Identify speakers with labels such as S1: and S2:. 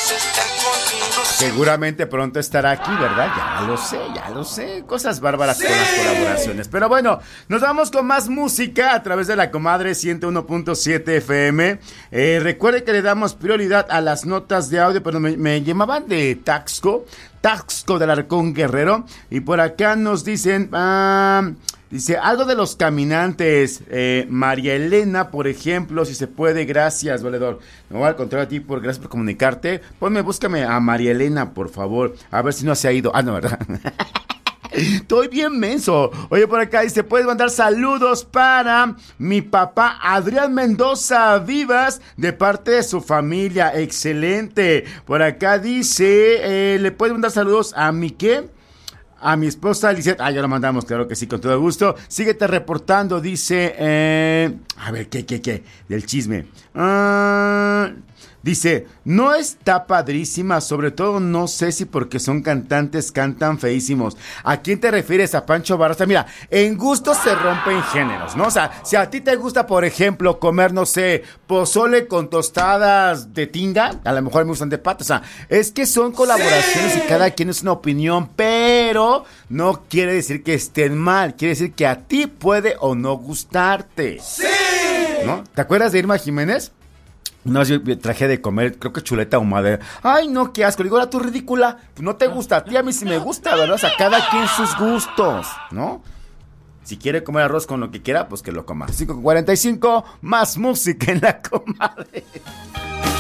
S1: Seguramente pronto estará aquí, ¿verdad? Ya lo sé. Cosas bárbaras con las colaboraciones. Pero bueno, nos vamos con más música a través de la Comadre 101.7 FM. Recuerde que le damos prioridad a las notas de audio, pero me llamaban de Taxco del Arcón Guerrero. Y por acá nos dicen... dice, algo de los caminantes, María Elena, por ejemplo, si se puede, gracias, valedor. No voy al contrario a ti, gracias por comunicarte. Búscame a María Elena, por favor, a ver si no se ha ido. No, ¿verdad? Estoy bien menso. Oye, por acá dice, puedes mandar saludos para mi papá Adrián Mendoza Vivas, de parte de su familia, excelente. Por acá dice, le puedes mandar saludos a mi ¿qué? A mi esposa Lisette. Ya lo mandamos, claro que sí, con todo gusto. Síguete reportando, dice... a ver, ¿qué? Del chisme. Dice, no está padrísima, sobre todo no sé si porque son cantantes, cantan feísimos. ¿A quién te refieres? ¿A Pancho Barraza? Mira, en gusto se rompen géneros, ¿no? O sea, si a ti te gusta, por ejemplo, comer, no sé, pozole con tostadas de tinga, a lo mejor me gustan de pata. O sea, es que son colaboraciones y cada quien es una opinión, pero no quiere decir que estén mal, quiere decir que a ti puede o no gustarte. ¡Sí! ¿No? ¿Te acuerdas de Irma Jiménez? Una vez yo traje de comer, creo que chuleta ahumada. Ay, no, qué asco. Le digo, ahora tú ridícula. Pues no te gusta a ti, a mí sí me gusta, ¿verdad? O sea, cada quien sus gustos, ¿no? Si quiere comer arroz con lo que quiera, pues que lo coma. 5:45, más música en la Comadre.